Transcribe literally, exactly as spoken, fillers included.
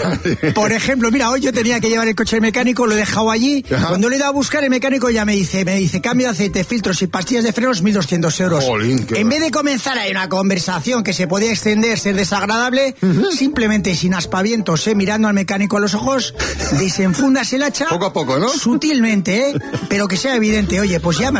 Por ejemplo, mira, hoy yo tenía que llevar el coche al mecánico, lo he dejado allí. Ajá. Cuando le he ido a buscar, el mecánico ya me dice, me dice, cambio de aceite, filtros y pastillas de frenos, mil doscientos euros. Jolín, en vez de comenzar ahí una conversación que se podía extender, ser desagradable, uh-huh. simplemente sin aspavientos, ¿eh? Mirando al mecánico a los ojos, desenfundas el hacha. Poco a poco, ¿no? Sutilmente, ¿eh? Pero que sea evidente. Oye, pues ya me